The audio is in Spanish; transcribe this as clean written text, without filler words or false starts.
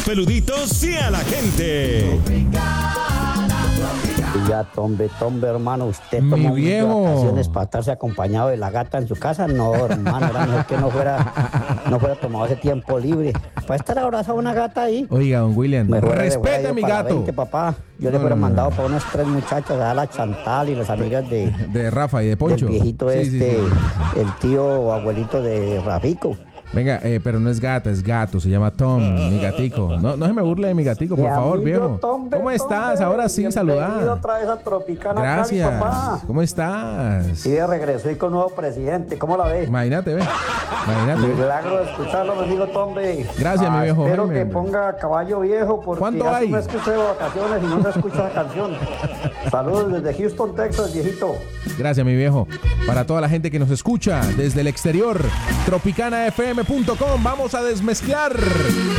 peluditos y a la gente. Ya, Tombe, hermano, usted Mi tomó viejo. vacaciones para estarse acompañado de la gata en su casa. No, hermano, era mejor que no fuera tomado ese tiempo libre. Para estar abrazado a una gata ahí. Oiga, don William, Mejor le respete hubiera a mi ido para gato. 20, papá. Yo le No, hubiera no, mandado no. para unas 3 muchachas, a la Chantal y las amigas De Rafa y de Poncho. del viejito Sí, sí, sí. el tío o abuelito de Rafico. Venga, pero no es gata, es gato, se llama Tom, mi gatico. No se me burle de mi gatico, por Mi favor, amigo viejo. Tombe, ¿Cómo estás? Tombe, Ahora sí, bienvenido saludar. otra vez a Tropicana Cali, Gracias. papá. ¿Cómo estás? Sí, regresó y con nuevo presidente. ¿Cómo la ves? Imagínate, ve. Imagínate. Milagro de escucharlo, mi amigo Tombe. Gracias, mi viejo Espero Jaime, que hombre. ponga Caballo Viejo porque ¿Cuánto hace hay? un mes que estoy de vacaciones y no se escucha la canción. Saludos desde Houston, Texas, viejito. Gracias, mi viejo. Para toda la gente que nos escucha desde el exterior, tropicanafm.com. Vamos a desmezclar